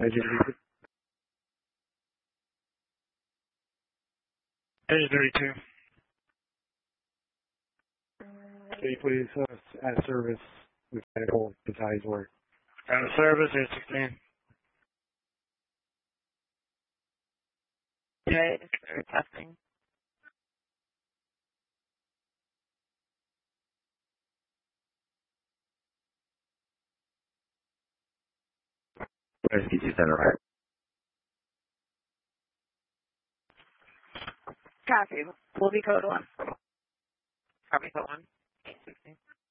Page 32. Can you please add service mechanical design work? Out of service, 816. Okay, start testing. Rescue Center, right? Copy. Will be code 1. Copy code 1. 816.